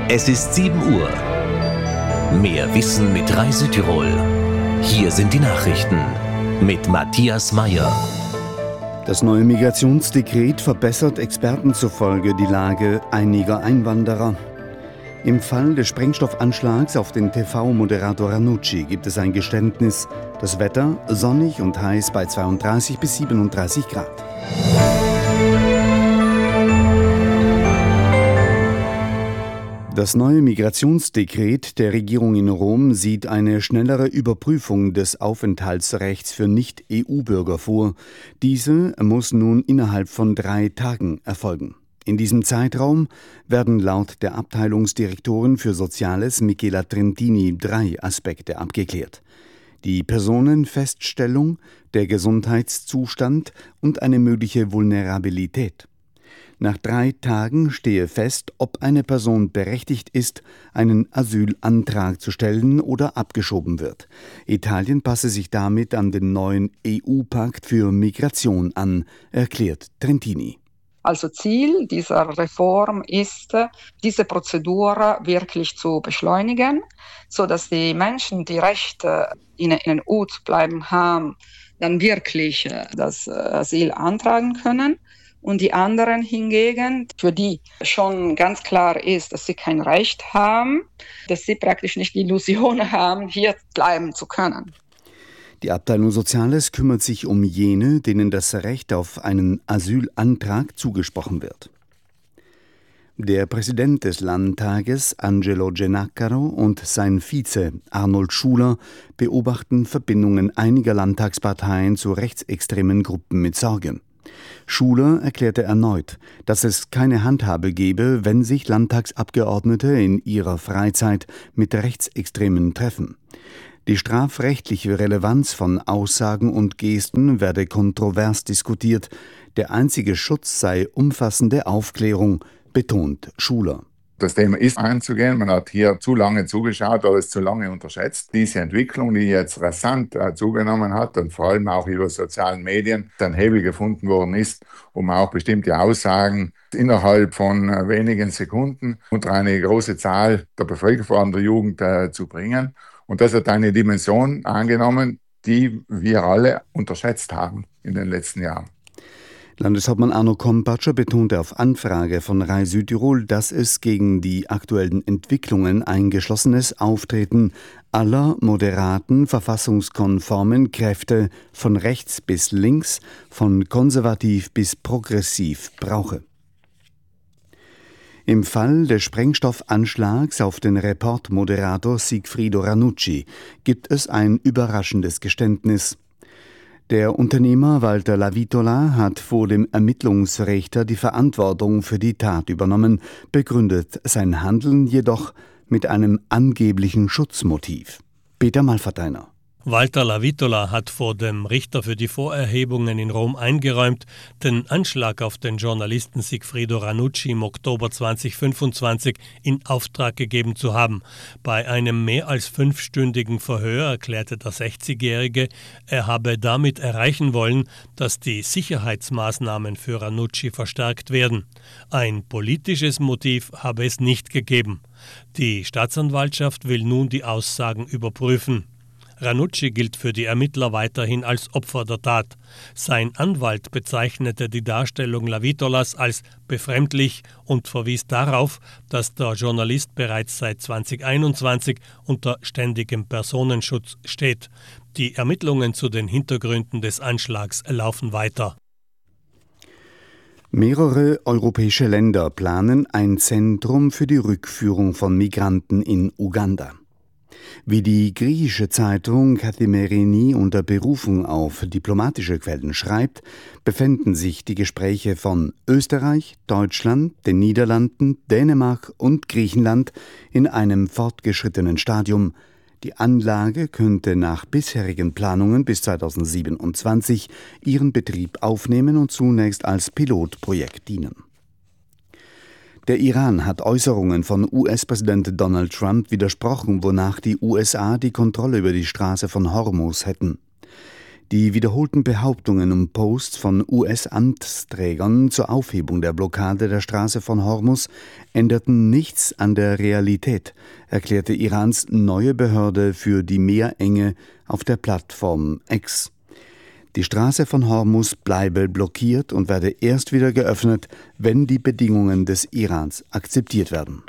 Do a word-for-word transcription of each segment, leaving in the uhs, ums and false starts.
Es ist sieben Uhr. Mehr Wissen mit Reise Tirol. Hier sind die Nachrichten mit Matthias Meyer. Das neue Migrationsdekret verbessert Experten zufolge die Lage einiger Einwanderer. Im Fall des Sprengstoffanschlags auf den T V-Moderator Ranucci gibt es ein Geständnis. Das Wetter sonnig und heiß bei zweiunddreißig bis siebenunddreißig Grad. Das neue Migrationsdekret der Regierung in Rom sieht eine schnellere Überprüfung des Aufenthaltsrechts für Nicht-E U-Bürger vor. Diese muss nun innerhalb von drei Tagen erfolgen. In diesem Zeitraum werden laut der Abteilungsdirektorin für Soziales Michela Trentini drei Aspekte abgeklärt: die Personenfeststellung, der Gesundheitszustand und eine mögliche Vulnerabilität. Nach drei Tagen stehe fest, ob eine Person berechtigt ist, einen Asylantrag zu stellen oder abgeschoben wird. Italien passe sich damit an den neuen E U-Pakt für Migration an, erklärt Trentini. Also Ziel dieser Reform ist, diese Prozedur wirklich zu beschleunigen, sodass die Menschen, die Rechte in der E U zu bleiben haben, dann wirklich das Asyl antragen können. Und die anderen hingegen, für die schon ganz klar ist, dass sie kein Recht haben, dass sie praktisch nicht die Illusion haben, hier bleiben zu können. Die Abteilung Soziales kümmert sich um jene, denen das Recht auf einen Asylantrag zugesprochen wird. Der Präsident des Landtages, Angelo Genaccaro, und sein Vize, Arnold Schuler, beobachten Verbindungen einiger Landtagsparteien zu rechtsextremen Gruppen mit Sorge. Schuler erklärte erneut, dass es keine Handhabe gebe, wenn sich Landtagsabgeordnete in ihrer Freizeit mit Rechtsextremen treffen. Die strafrechtliche Relevanz von Aussagen und Gesten werde kontrovers diskutiert. Der einzige Schutz sei umfassende Aufklärung, betont Schuler. Das Thema ist anzugehen. Man hat hier zu lange zugeschaut oder es zu lange unterschätzt. Diese Entwicklung, die jetzt rasant äh, zugenommen hat und vor allem auch über sozialen Medien dann Hebel gefunden worden ist, um auch bestimmte Aussagen innerhalb von äh, wenigen Sekunden unter eine große Zahl der Bevölkerung, vor allem der Jugend, äh, zu bringen. Und das hat eine Dimension angenommen, die wir alle unterschätzt haben in den letzten Jahren. Landeshauptmann Arno Kompatscher betonte auf Anfrage von Rai Südtirol, dass es gegen die aktuellen Entwicklungen ein geschlossenes Auftreten aller moderaten, verfassungskonformen Kräfte von rechts bis links, von konservativ bis progressiv brauche. Im Fall des Sprengstoffanschlags auf den Report-Moderator Sigfrido Ranucci gibt es ein überraschendes Geständnis. Der Unternehmer Walter Lavitola hat vor dem Ermittlungsrichter die Verantwortung für die Tat übernommen, begründet sein Handeln jedoch mit einem angeblichen Schutzmotiv. Peter Malverteiner. Walter Lavitola hat vor dem Richter für die Vorerhebungen in Rom eingeräumt, den Anschlag auf den Journalisten Sigfrido Ranucci im Oktober zweitausendfünfundzwanzig in Auftrag gegeben zu haben. Bei einem mehr als fünfstündigen Verhör erklärte der sechzigjährige, er habe damit erreichen wollen, dass die Sicherheitsmaßnahmen für Ranucci verstärkt werden. Ein politisches Motiv habe es nicht gegeben. Die Staatsanwaltschaft will nun die Aussagen überprüfen. Ranucci gilt für die Ermittler weiterhin als Opfer der Tat. Sein Anwalt bezeichnete die Darstellung Lavitolas als befremdlich und verwies darauf, dass der Journalist bereits seit zweitausendeinundzwanzig unter ständigem Personenschutz steht. Die Ermittlungen zu den Hintergründen des Anschlags laufen weiter. Mehrere europäische Länder planen ein Zentrum für die Rückführung von Migranten in Uganda. Wie die griechische Zeitung Kathimerini unter Berufung auf diplomatische Quellen schreibt, befänden sich die Gespräche von Österreich, Deutschland, den Niederlanden, Dänemark und Griechenland in einem fortgeschrittenen Stadium. Die Anlage könnte nach bisherigen Planungen bis zweitausendsiebenundzwanzig ihren Betrieb aufnehmen und zunächst als Pilotprojekt dienen. Der Iran hat Äußerungen von U S-Präsident Donald Trump widersprochen, wonach die U S A die Kontrolle über die Straße von Hormuz hätten. Die wiederholten Behauptungen und Posts von U S-Amtsträgern zur Aufhebung der Blockade der Straße von Hormuz änderten nichts an der Realität, erklärte Irans neue Behörde für die Meerenge auf der Plattform X. Die Straße von Hormuz bleibe blockiert und werde erst wieder geöffnet, wenn die Bedingungen des Irans akzeptiert werden.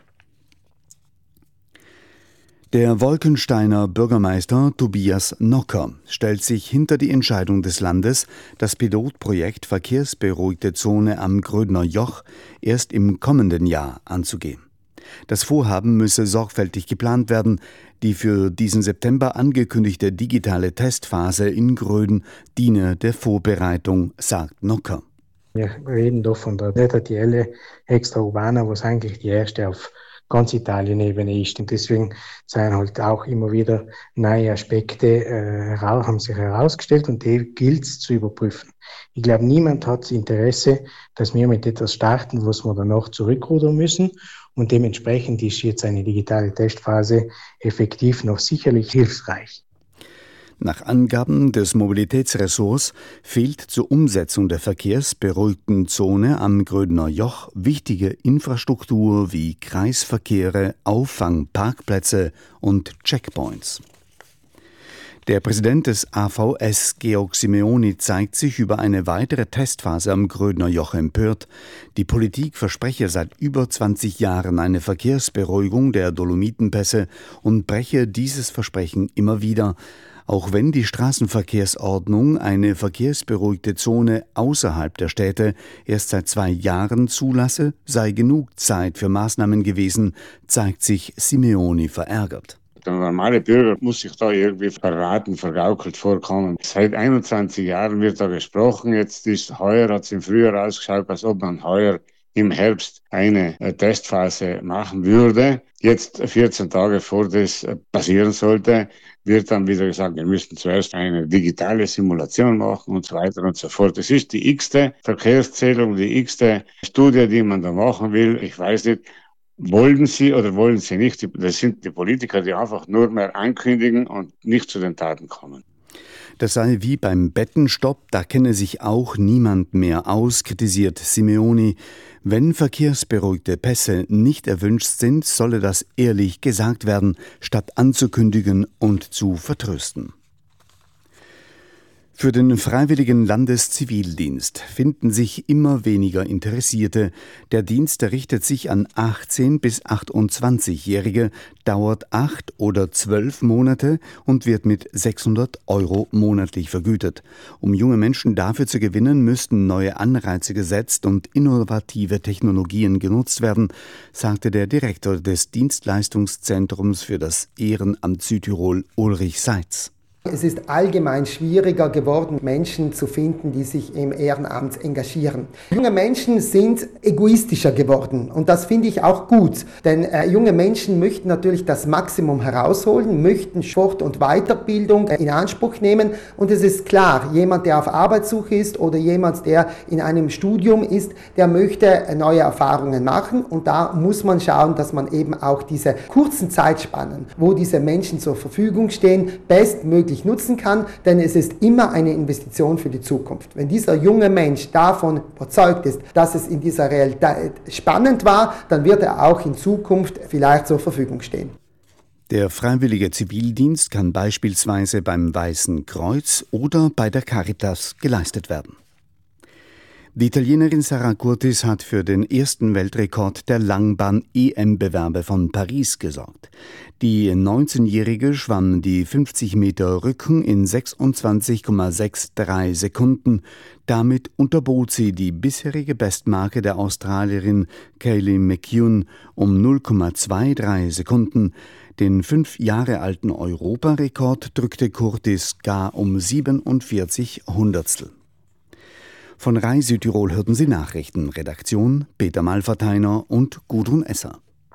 Der Wolkensteiner Bürgermeister Tobias Nocker stellt sich hinter die Entscheidung des Landes, das Pilotprojekt Verkehrsberuhigte Zone am Grödner Joch erst im kommenden Jahr anzugehen. Das Vorhaben müsse sorgfältig geplant werden. Die für diesen September angekündigte digitale Testphase in Gröden diene der Vorbereitung, sagt Nocker. Wir reden da von der D T L Extra Urbana, was eigentlich die erste auf ganz Italien-Ebene ist. Und deswegen sind halt auch immer wieder neue Aspekte, äh, haben sich herausgestellt und die gilt es zu überprüfen. Ich glaube, niemand hat das Interesse, dass wir mit etwas starten, was wir danach zurückrudern müssen. Und dementsprechend ist jetzt eine digitale Testphase effektiv noch sicherlich hilfreich. Nach Angaben des Mobilitätsressorts fehlt zur Umsetzung der verkehrsberuhigten Zone am Grödner Joch wichtige Infrastruktur wie Kreisverkehre, Auffangparkplätze und Checkpoints. Der Präsident des A V S, Georg Simeoni, zeigt sich über eine weitere Testphase am Grödner Joch empört. Die Politik verspreche seit über zwanzig Jahren eine Verkehrsberuhigung der Dolomitenpässe und breche dieses Versprechen immer wieder. Auch wenn die Straßenverkehrsordnung eine verkehrsberuhigte Zone außerhalb der Städte erst seit zwei Jahren zulasse, sei genug Zeit für Maßnahmen gewesen, zeigt sich Simeoni verärgert. Der normale Bürger muss sich da irgendwie verraten, vergaukelt vorkommen. Seit einundzwanzig Jahren wird da gesprochen. Jetzt ist heuer, hat es im Frühjahr ausgeschaut, als ob man heuer im Herbst eine Testphase machen würde. Jetzt, vierzehn Tage vor das passieren sollte, wird dann wieder gesagt, wir müssen zuerst eine digitale Simulation machen und so weiter und so fort. Das ist die x-te Verkehrszählung, die x-te Studie, die man da machen will. Ich weiß nicht, wollen sie oder wollen sie nicht? Das sind die Politiker, die einfach nur mehr ankündigen und nicht zu den Taten kommen. Das sei wie beim Bettenstopp, da kenne sich auch niemand mehr aus, kritisiert Simeoni. Wenn verkehrsberuhigte Pässe nicht erwünscht sind, solle das ehrlich gesagt werden, statt anzukündigen und zu vertrösten. Für den Freiwilligen Landeszivildienst finden sich immer weniger Interessierte. Der Dienst richtet sich an achtzehn- bis achtundzwanzigjährige, dauert acht oder zwölf Monate und wird mit sechshundert Euro monatlich vergütet. Um junge Menschen dafür zu gewinnen, müssten neue Anreize gesetzt und innovative Technologien genutzt werden, sagte der Direktor des Dienstleistungszentrums für das Ehrenamt Südtirol, Ulrich Seitz. Es ist allgemein schwieriger geworden, Menschen zu finden, die sich im Ehrenamt engagieren. Junge Menschen sind egoistischer geworden und das finde ich auch gut, denn äh, junge Menschen möchten natürlich das Maximum herausholen, möchten Sport und Weiterbildung äh, in Anspruch nehmen und es ist klar, jemand, der auf Arbeitssuche ist oder jemand, der in einem Studium ist, der möchte äh, neue Erfahrungen machen und da muss man schauen, dass man eben auch diese kurzen Zeitspannen, wo diese Menschen zur Verfügung stehen, bestmöglich nutzen kann, denn es ist immer eine Investition für die Zukunft. Wenn dieser junge Mensch davon überzeugt ist, dass es in dieser Realität spannend war, dann wird er auch in Zukunft vielleicht zur Verfügung stehen. Der freiwillige Zivildienst kann beispielsweise beim Weißen Kreuz oder bei der Caritas geleistet werden. Die Italienerin Sara Curtis hat für den ersten Weltrekord der Langbahn-E M-Bewerbe von Paris gesorgt. Die neunzehnjährige schwamm die fünfzig Meter Rücken in sechsundzwanzig Komma dreiundsechzig Sekunden. Damit unterbot sie die bisherige Bestmarke der Australierin Kaylee McKeown um null Komma dreiundzwanzig Sekunden. Den fünf Jahre alten Europarekord drückte Curtis gar um siebenundvierzig Hundertstel. Von R A I Südtirol hörten Sie Nachrichten. Redaktion Peter Malverteiner und Gudrun Esser.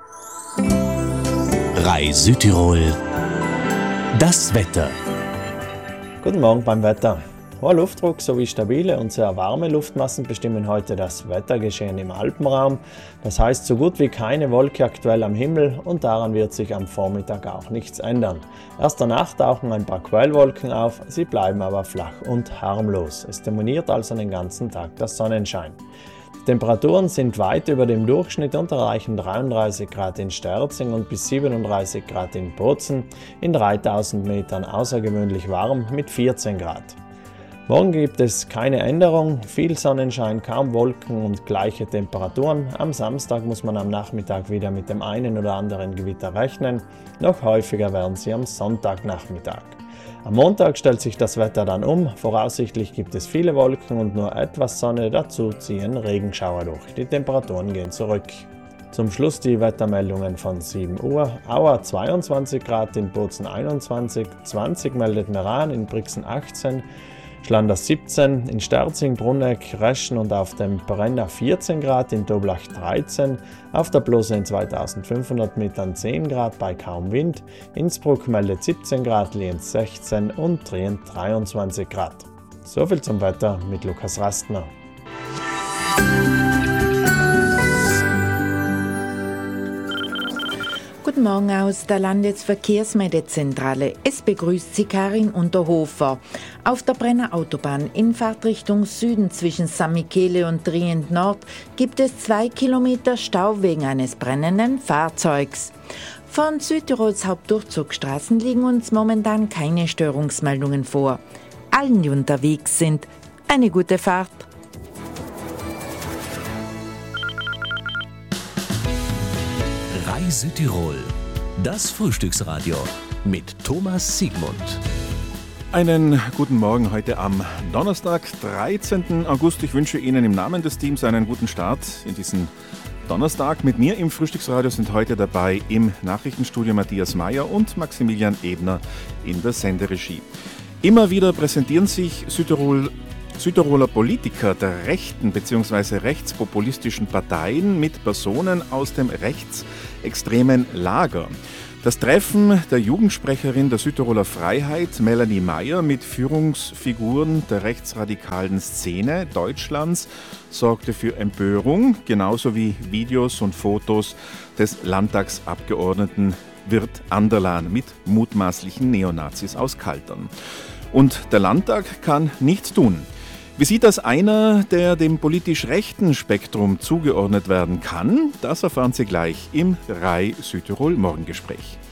R A I Südtirol. Das Wetter. Guten Morgen beim Wetter. Hoher Luftdruck sowie stabile und sehr warme Luftmassen bestimmen heute das Wettergeschehen im Alpenraum. Das heißt so gut wie keine Wolke aktuell am Himmel und daran wird sich am Vormittag auch nichts ändern. Erst danach tauchen ein paar Quellwolken auf, sie bleiben aber flach und harmlos. Es dominiert also den ganzen Tag der Sonnenschein. Die Temperaturen sind weit über dem Durchschnitt und erreichen dreiunddreißig Grad in Sterzing und bis siebenunddreißig Grad in Bozen, in dreitausend Metern außergewöhnlich warm mit vierzehn Grad. Morgen gibt es keine Änderung, viel Sonnenschein, kaum Wolken und gleiche Temperaturen. Am Samstag muss man am Nachmittag wieder mit dem einen oder anderen Gewitter rechnen, noch häufiger werden sie am Sonntagnachmittag. Am Montag stellt sich das Wetter dann um, voraussichtlich gibt es viele Wolken und nur etwas Sonne, dazu ziehen Regenschauer durch. Die Temperaturen gehen zurück. Zum Schluss die Wettermeldungen von sieben Uhr. Auer zweiundzwanzig Grad, in Bozen einundzwanzig, zwanzig meldet Meran, in Brixen achtzehn, Schlanders siebzehn, in Sterzing, Brunegg, Reschen und auf dem Brenner vierzehn Grad, in Toblach dreizehn, auf der Blose in zweitausendfünfhundert Metern zehn Grad bei kaum Wind, Innsbruck meldet siebzehn Grad, Lienz sechzehn und Trient dreiundzwanzig Grad. Soviel zum Wetter mit Lukas Rastner. Guten Morgen aus der Landesverkehrsmeldezentrale. Es begrüßt Sie Karin Unterhofer. Auf der Brenner Autobahn in Fahrtrichtung Süden zwischen San Michele und Trient Nord gibt es zwei Kilometer Stau wegen eines brennenden Fahrzeugs. Von Südtirols Hauptdurchzugsstraßen liegen uns momentan keine Störungsmeldungen vor. Allen, die unterwegs sind, eine gute Fahrt. Reise Tirol, das Frühstücksradio mit Thomas Siegmund. Einen guten Morgen heute am Donnerstag, dreizehnten August. Ich wünsche Ihnen im Namen des Teams einen guten Start in diesen Donnerstag. Mit mir im Frühstücksradio sind heute dabei im Nachrichtenstudio Matthias Mayer und Maximilian Ebner in der Senderegie. Immer wieder präsentieren sich Südtirol Südtiroler Politiker der rechten bzw. rechtspopulistischen Parteien mit Personen aus dem rechtsextremen Lager. Das Treffen der Jugendsprecherin der Südtiroler Freiheit, Melanie Meyer, mit Führungsfiguren der rechtsradikalen Szene Deutschlands sorgte für Empörung, genauso wie Videos und Fotos des Landtagsabgeordneten Wirt Anderlan mit mutmaßlichen Neonazis aus Kaltern. Und der Landtag kann nichts tun. Wie sieht das einer, der dem politisch rechten Spektrum zugeordnet werden kann? Das erfahren Sie gleich im R A I Südtirol Morgengespräch.